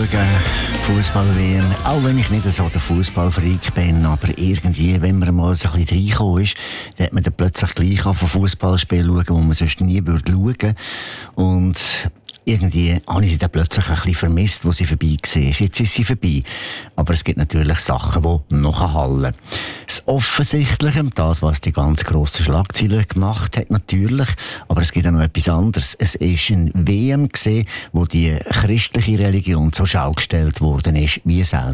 Fußball-WM. Auch wenn ich nicht so der Fußballfreak bin, aber irgendwie, wenn man mal so ein bisschen reingekommen ist, dann hat man dann plötzlich gleich von Fußballspielen schauen, wo man sonst nie schauen würde. Und irgendwie habe ich sie dann plötzlich ein bisschen vermisst, wo sie vorbei war. Jetzt ist sie vorbei. Aber es gibt natürlich Sachen, die noch hallen. Das Offensichtliche, das, was die ganz grossen Schlagzeilen gemacht hat, natürlich. Aber es gibt auch noch etwas anderes. Es war ein WM, wo die christliche Religion zur Schau gestellt worden ist, wie selten.